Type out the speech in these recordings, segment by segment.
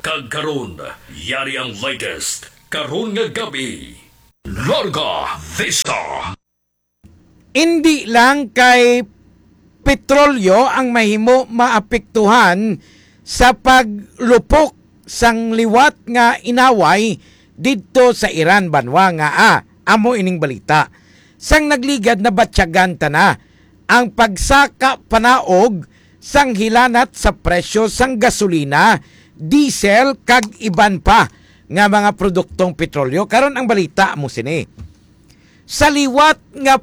kag karon, yari ang latest karon nga gabi. Larga Vista. Hindi lang kay petrolyo ang mahimo maapektuhan sa paglupok sang liwat nga inaway didto sa Iran banwa nga amo ining balita. Sang nagligad na batsyagan na ang pagsaka panaog sang hilanat sa presyo sang gasolina, diesel kag iban pa nga mga produktong petrolyo. Karon ang balita mo sini. Sa liwat nga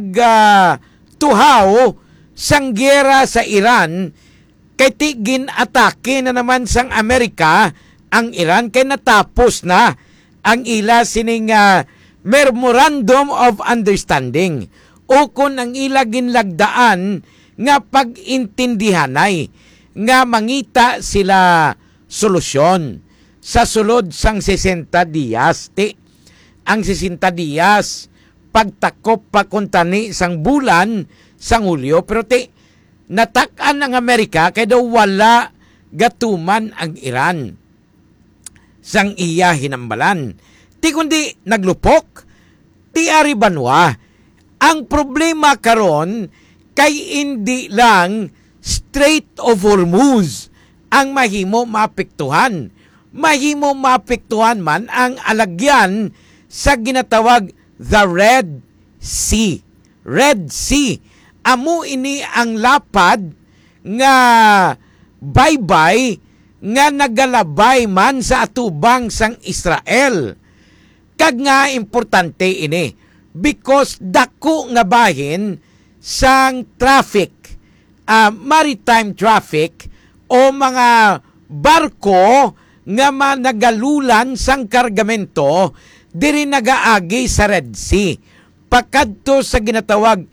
tuhaw sang giyera sa Iran, kay tigin atake na naman sang Amerika ang Iran kay natapos na ang ila sining Memorandum of Understanding o kung ang ila ginlagdaan nga pag-intindihanay nga mangita sila solusyon sa sulod sang 60 diyas. Ang 60 diyas pagtakop pa kuntani sang bulan sang Hulyo, pero natakan ang Amerika kay daw wala gatuman ang Iran sang iya hinambalan. Kundi naglupok, ari banwa. Ang problema karon kay hindi lang Strait of Hormuz ang mahimo maapektuhan. Mahimo maapektuhan man ang alagyan sa ginatawag the Red Sea. Red Sea. Amo ini ang lapad nga baybay nga nagalabay man sa atubang sang Israel. Kag nga importante ini because dako nga bahin sang traffic, maritime traffic o mga barko nga managalulan sang kargamento diri nagaagi sa Red Sea pakadto sa ginatawag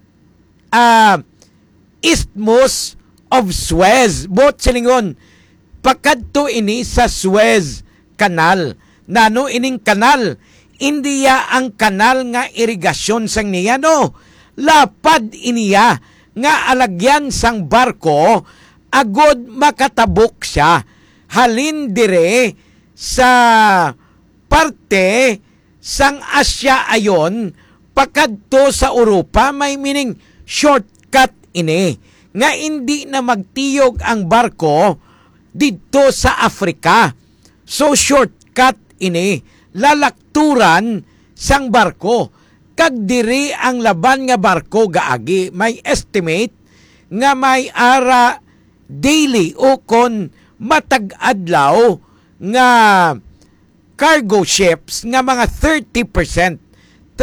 Isthmus of Suez. Bot silingon pakadto ini sa Suez Canal. Nano ining kanal, indiya ang kanal nga irigasyon sang niya, no? Lapad iniya nga alagyan sang barko agod makatabok siya halin dire sa parte sang Asya ayon pakadto sa Europa. May meaning shortcut ini nga hindi na magtiyog ang barko dito sa Africa. So shortcut ini lalakturan sang barko kag diri ang laban nga barko gaagi. May estimate nga may ara daily o kon matag-adlaw nga cargo ships nga mga 30%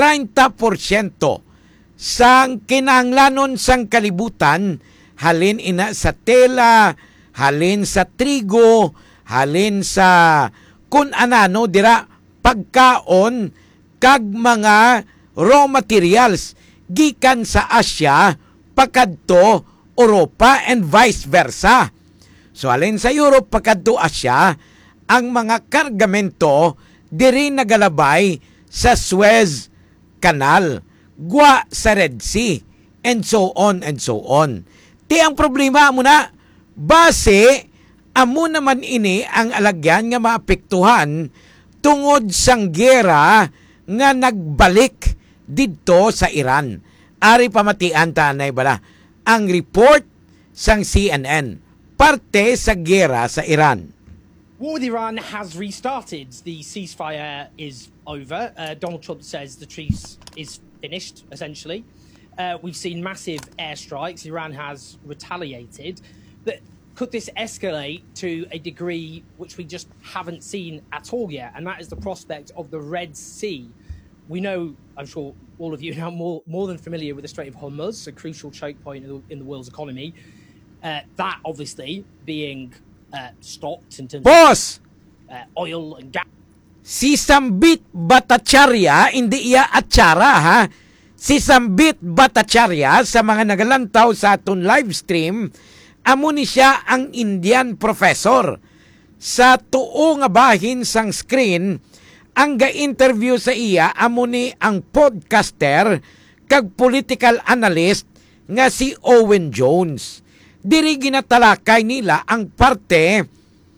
sang kinahanglanon sang kalibutan halin ina sa tela, halin sa trigo, halin sa kun anano dira pagkaon kag mga raw materials gikan sa Asya pakadto Europa and vice versa. So alin sa Europe pakadto Asya, ang mga kargamento diri nagalabay sa Suez Canal, gwa sa Red Sea, and so on and so on. Ang problema mo na base amo naman ini ang alagyan nga maapektuhan tungod sang giyera nga nagbalik didto sa Iran. Ari pamatian tanay bala ang report sang CNN parte sa giyera sa Iran. War with Iran has restarted. The ceasefire is over. Donald Trump says the truce is finished, essentially. We've seen massive airstrikes. Iran has retaliated. But could this escalate to a degree which we just haven't seen at all yet? And that is the prospect of the Red Sea. We know, I'm sure all of you are now more than familiar with the Strait of Hormuz, a crucial choke point in the world's economy. That obviously being stopped in terms of oil and gas. Si Sambit Bhattacharya, hindi iya Atsara ha. Si Sambit Bhattacharya sa mga nagalantaw sa aton live stream, amo ni siya ang Indian professor. Sa tuo nga bahin sang screen, ang ga-interview sa iya amo ni ang podcaster kag political analyst nga si Owen Jones. Diri ginatalakay nila ang parte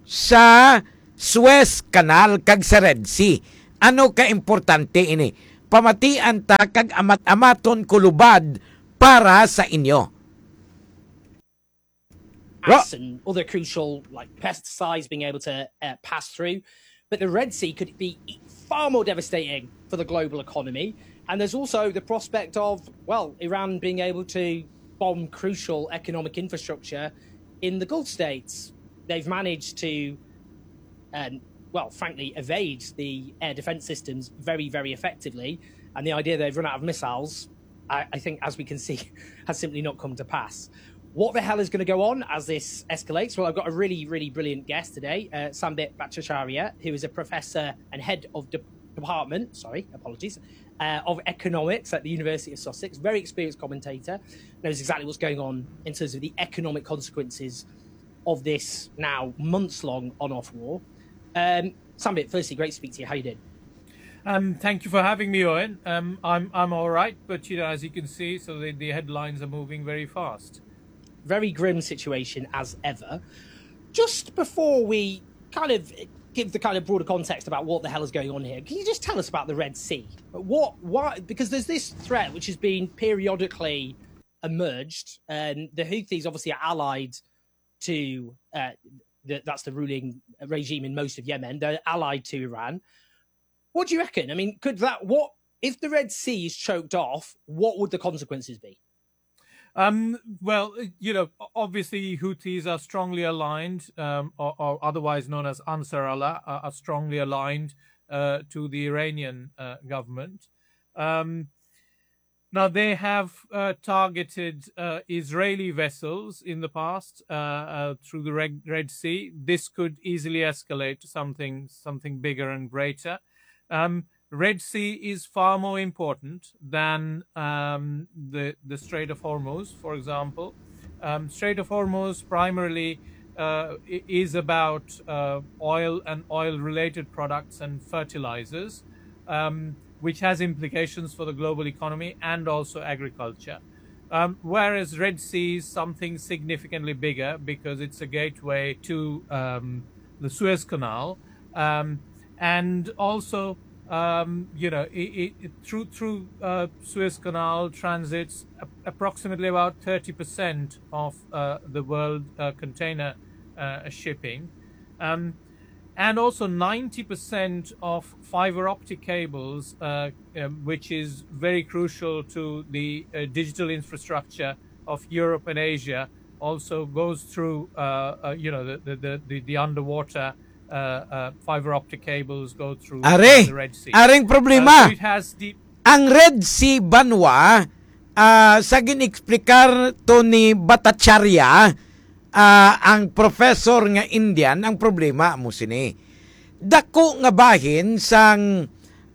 sa Suez Canal kag sa Red Sea. Ano ka importante ini? Pamatian ta kag amat-amaton kulubad para sa inyo. And other crucial like pesticides being able to pass through. But the Red Sea could be far more devastating for the global economy. And there's also the prospect of, well, Iran being able to bomb crucial economic infrastructure in the Gulf states. They've managed to, frankly, evade the air defense systems very, very effectively. And the idea they've run out of missiles, I think, as we can see, has simply not come to pass. What the hell is going to go on as this escalates? Well, I've got a really, really brilliant guest today, Sambit Bhattacharya, who is a professor and head of department, of economics at the University of Sussex. Very experienced commentator, knows exactly what's going on in terms of the economic consequences of this now months-long on-off war. Sambit, firstly, great to speak to you. How you doing? Thank you for having me, Owen. I'm all right, but as you can see, so the headlines are moving very fast. Very grim situation as ever. Just before we kind of give the kind of broader context about what the hell is going on here, can you just tell us about the Red Sea? Why? Because there's this threat which has been periodically emerged, and the Houthis obviously are allied to that's the ruling regime in most of Yemen. They're allied to Iran. What do you reckon? I mean, what if the Red Sea is choked off? What would the consequences be? Well, obviously Houthis are strongly aligned, or otherwise known as Ansar Allah, are strongly aligned to the Iranian government. Now, they have targeted Israeli vessels in the past through the Red Sea. This could easily escalate to something bigger and greater. Red Sea is far more important than the Strait of Hormuz, for example. Strait of Hormuz primarily is about oil and oil-related products and fertilizers, which has implications for the global economy and also agriculture. Whereas Red Sea is something significantly bigger because it's a gateway to the Suez Canal, and also through Suez Canal transits approximately about 30% of the world container shipping, and also 90% of fiber optic cables, which is very crucial to the digital infrastructure of Europe and Asia, also goes through the underwater fiber optic cables go through the Red Sea. Aring problema. So it has deep... Ang Red Sea banwa sa ginexplikar to ni Bhattacharya, ang professor nga Indian, ang problema mo sini. Dako nga bahin sang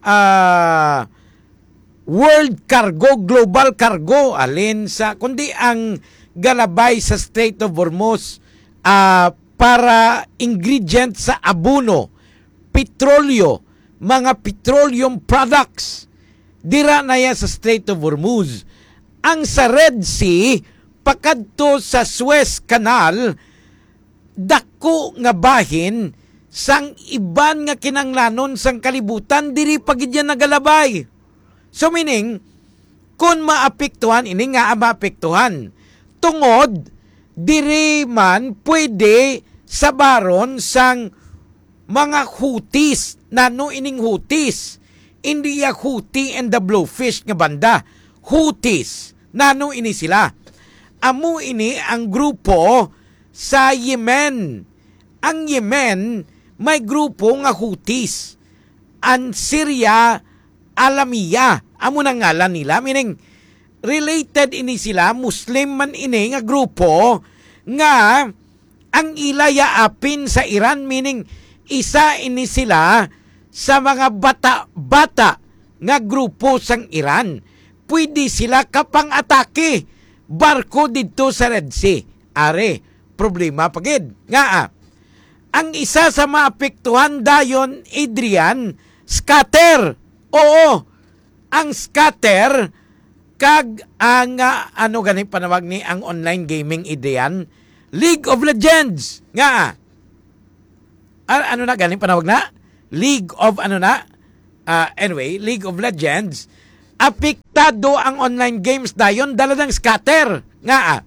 world cargo, global cargo, alin sa kundi ang galabay sa Strait of Hormuz para ingredient sa abono, petrolyo, mga petroleum products. Dira na ya sa Strait of Hormuz. Ang sa Red Sea, pakadto sa Suez Canal, dako nga bahin sang iban nga kinanglanon sang kalibutan, diri pagidya nagalabay. So meaning, kung maapektuhan, ini nga maapektuhan, tungod, diri man pwede sabaron sang mga Houthis, nano ining Houthis, hindi ya Houthi and the Blowfish nga banda, Houthis, nano ini sila. Amo ini ang grupo sa Yemen. Ang Yemen may grupo nga Houthis. Ang Syria, Alamiya, amo na ngalan nila, meaning related ini sila, Muslim man ini nga grupo nga ang ilayaapin sa Iran, meaning isa ini sila sa mga bata-bata nga grupo sang Iran. Pwede sila kapang-atake barko dito sa Red Sea. Are, problema pagid. Nga ang isa sa maapektuhan dayon, Adrian, scatter. Oo, ang scatter kag ang ano ganing panawag ni ang online gaming, Adrian, League of Legends nga. ano na galing panawag na? League of League of Legends. Apektado ang online games dayon dala ng scatter. Nga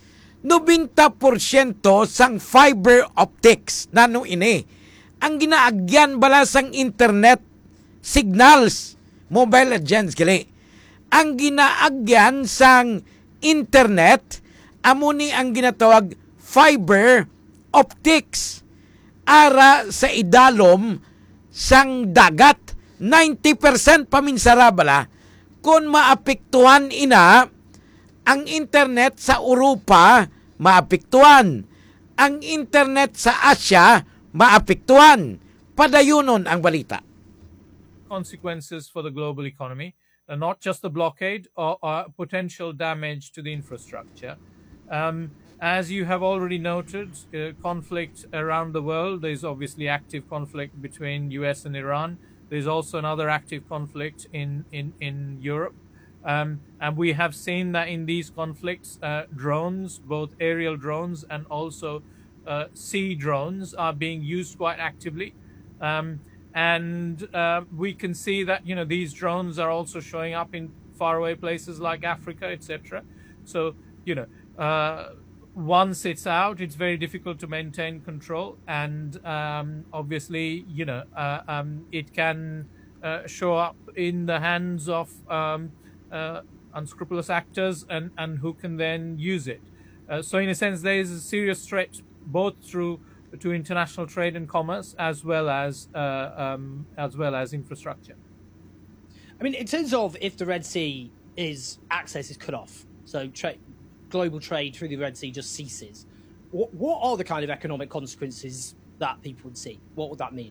90% sang fiber optics nano ini. Ang ginaagyan bala sang internet signals Mobile Legends gali. Ang ginaagyan sang internet amo ni ang ginatawag fiber optics ara sa idalom sang dagat. 90% paminsara bala kung maapektuhan ina ang internet sa Europa maapektuhan, ang internet sa Asia maapektuhan. Padayunon ang balita. Consequences for the global economy, not just the blockade or potential damage to the infrastructure. As you have already noted, conflict around the world. There's obviously active conflict between US and Iran. There's also another active conflict in Europe. And we have seen that in these conflicts, drones, both aerial drones and also sea drones, are being used quite actively. And we can see that, these drones are also showing up in faraway places like Africa, etc. So, once it's out, it's very difficult to maintain control. And obviously, it can show up in the hands of unscrupulous actors and who can then use it. So in a sense, there is a serious threat both to international trade and commerce as well as infrastructure. I mean, in terms of if the Red Sea access is cut off, so global trade through the Red Sea just ceases, what are the kind of economic consequences that people would see? What would that mean?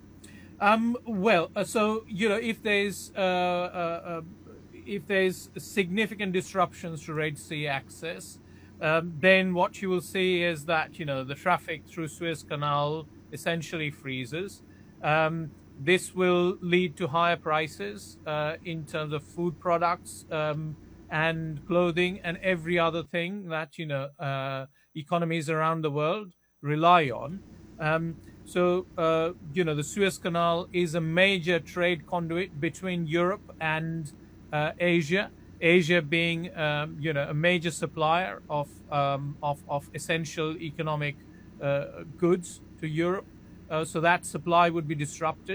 If there's significant disruptions to Red Sea access, then what you will see is that the traffic through Suez Canal essentially freezes. This will lead to higher prices in terms of food products and clothing and every other thing that economies around the world rely on. So the Suez Canal is a major trade conduit between Europe and Asia. Asia being a major supplier of essential economic goods to Europe, so that supply would be disrupted.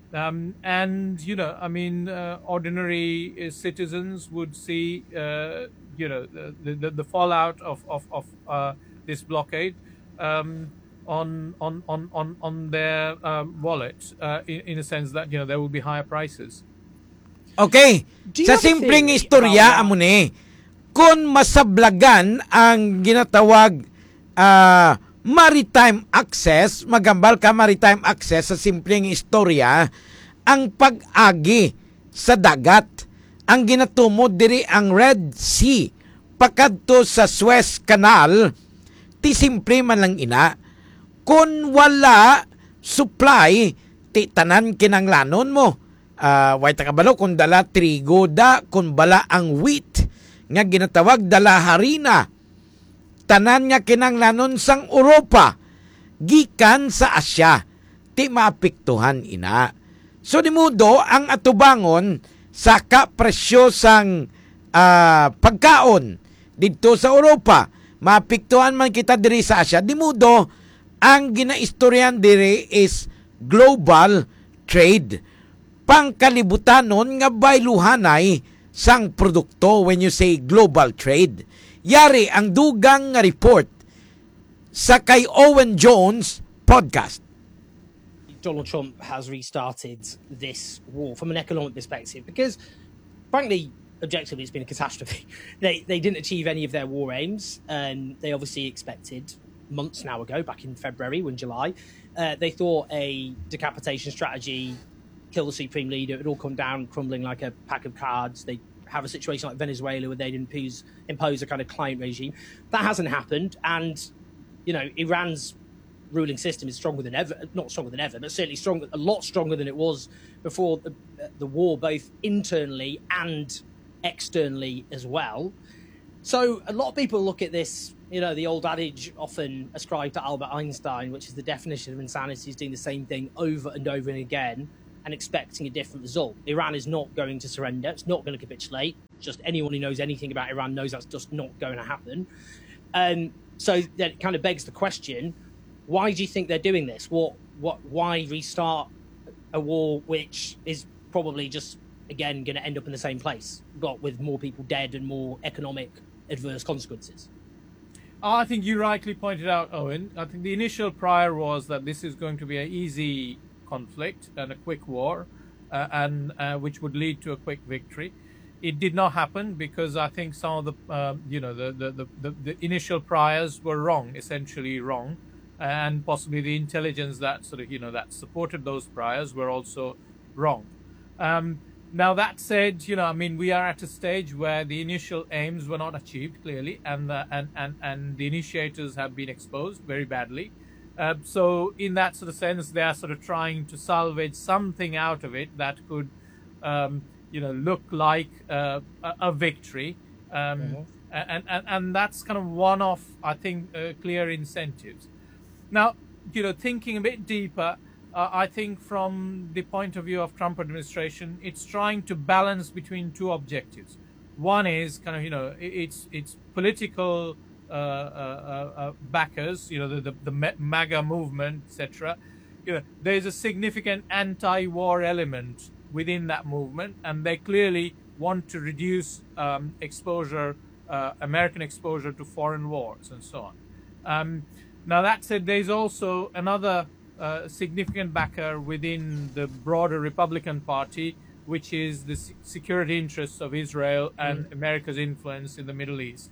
Ordinary citizens would see the fallout of this blockade on their wallet, in a sense that there will be higher prices. Okay, sa simpleng istorya amo ni, kung masablagan ang ginatawag maritime access, magambal ka maritime access sa simpleng istorya, ang pag-agi sa dagat, ang ginatumod diri ang Red Sea, pakadto sa Suez Canal, ti simple man lang ina, kung wala supply, ti tanan kinanglanon mo. Way takabalo kung dala trigo da, kung bala ang wheat nga ginatawag dala harina, tanan nga kinanglanon sang Europa gikan sa Asya, ti maapektuhan ina. So di mudo ang atubangon sa kapresyo sang pagkaon dito sa Europa, maapektuhan man kita diri sa Asya. Di mudo ang ginaistoryan diri is global trade, pangkalibutanon nga bayluhanay sang produkto when you say global trade. Yari ang dugang nga report sa kay Owen Jones podcast. Donald Trump has restarted this war from an economic perspective because, frankly, objectively, it's been a catastrophe. They didn't achieve any of their war aims, and they obviously expected months now ago, back in February, July, they thought a decapitation strategy, kill the supreme leader, it would all come down crumbling like a pack of cards. They have a situation like Venezuela where they'd impose a kind of client regime. That hasn't happened, and Iran's ruling system is stronger than ever. Not stronger than ever, but certainly a lot stronger than it was before the war, both internally and externally as well. So a lot of people look at this, the old adage often ascribed to Albert Einstein, which is the definition of insanity is doing the same thing over and over and again and expecting a different result. Iran is not going to surrender. It's not going to capitulate. Just anyone who knows anything about Iran knows that's just not going to happen. So that kind of begs the question, why do you think they're doing this? Why restart a war which is probably just, again, going to end up in the same place, but with more people dead and more economic adverse consequences? I think you rightly pointed out, Owen. I think the initial prior was that this is going to be an easy conflict and a quick war, and which would lead to a quick victory. It did not happen because I think some of the initial priors were wrong, essentially wrong, and possibly the intelligence that that supported those priors were also wrong. Now that said, we are at a stage where the initial aims were not achieved clearly, and the initiators have been exposed very badly. So in that sort of sense, they are sort of trying to salvage something out of it that could, look like a victory, and that's kind of one of, I think, clear incentives. Now, thinking a bit deeper. I think from the point of view of Trump administration, it's trying to balance between two objectives. One is kind of, it's political backers, the MAGA movement, etc. There's a significant anti-war element within that movement, and they clearly want to reduce exposure, American exposure to foreign wars and so on. Now that said, there's also another significant backer within the broader Republican Party, which is the security interests of Israel and America's influence in the Middle East,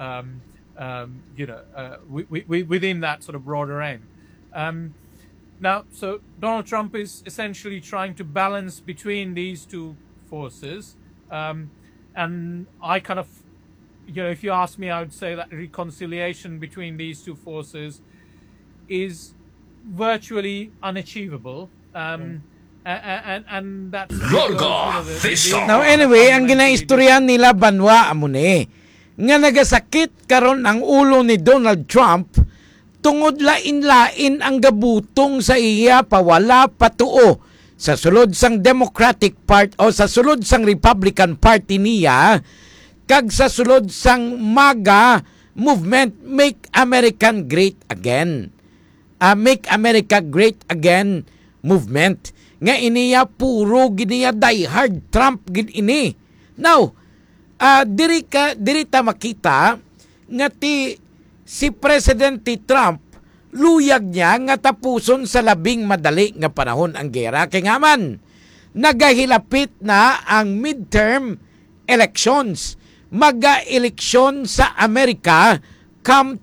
within that sort of broader aim. Now, so Donald Trump is essentially trying to balance between these two forces, and I kind of, if you ask me, I would say that reconciliation between these two forces is virtually unachievable, and that's now anyway, ang ginaistoryahan nila banwa amune nga nagasakit karon ang ulo ni Donald Trump tungod lain-lain ang gabutong sa iya pawala patuo sa sulod sang Democratic Party o sa sulod sang Republican Party niya kag sa sulod sang MAGA movement, Make American Great Again. Make America Great Again movement. Nga iniya puro giniya diehard Trump gid ini. Now, diri ta makita nga si Presidente Trump luyag niya nga tapuson sa labing madali nga panahon ang gera kay nga man nagahilapit na ang midterm elections. Maga-eleksyon sa Amerika come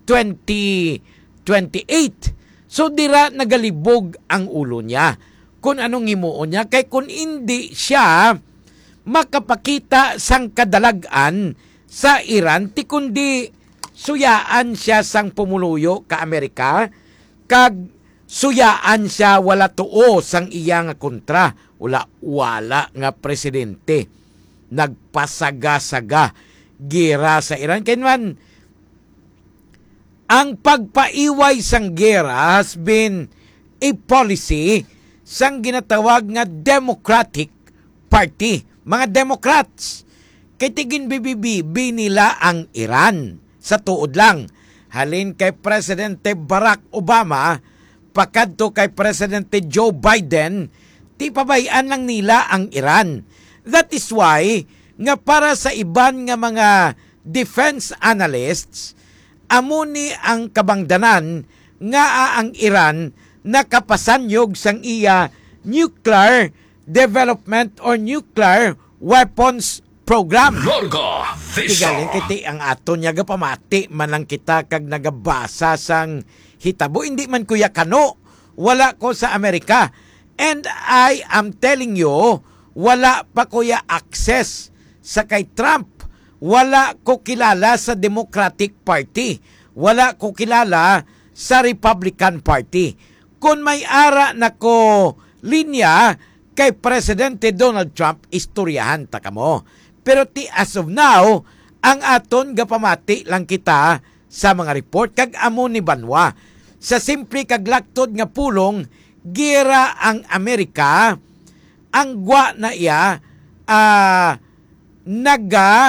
2028. So dira nagalibog ang ulo niya kung anong himuon niya, kay kung hindi siya makapakita sang kadalagan sa Iran, ti kundi suyaan siya sang pumuluyo ka Amerika, kag suyaan siya wala tuo sang iya nga kontra, wala nga presidente nagpasaga-saga gera sa Iran. Kaya man, ang pagpaiway sang gera has been a policy sang ginatawag nga Democratic Party. Mga Democrats, kay tigin bibibi nila ang Iran. Sa tuod lang, halin kay Presidente Barack Obama, pakadto kay Presidente Joe Biden, ti pabayaan lang nila ang Iran. That is why, nga para sa iban nga mga defense analysts, amuni ang kabangdanan nga ang Iran nakapasanyog sang iya nuclear development or nuclear weapons program. Larga Vista. Tigalin kiti ang ato niya pamati man lang kita kag nagabasa sang hitabo. Hindi man kuya kano, wala ko sa Amerika. And I am telling you, wala pa kuya access sa kay Trump. Wala ko kilala sa Democratic Party. Wala ko kilala sa Republican Party. Kung may ara na ko linya kay Presidente Donald Trump, istoryahan ta kamo. Pero as of now, Ang aton gapamati lang kita sa mga report kag amo ni Banwa. Sa simple kag laktod nga pulong, gira ang Amerika, ang gwa na iya naga